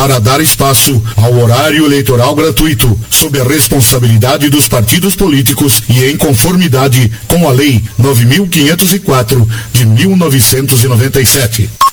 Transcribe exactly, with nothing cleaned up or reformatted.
para dar espaço ao horário eleitoral gratuito, sob a responsabilidade dos partidos políticos e em conformidade com a Lei nove mil quinhentos e quatro de mil novecentos e noventa e sete.